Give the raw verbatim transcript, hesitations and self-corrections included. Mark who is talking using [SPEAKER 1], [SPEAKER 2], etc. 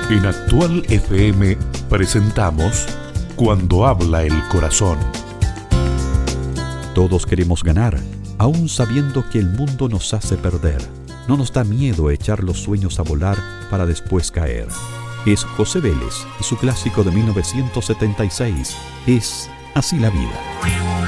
[SPEAKER 1] En Actual F M presentamos Cuando habla el corazón.
[SPEAKER 2] Todos queremos ganar, aún sabiendo que el mundo nos hace perder. No nos da miedo echar los sueños a volar para después caer. Es José Vélez y su clásico de mil novecientos setenta y seis, Es así la vida.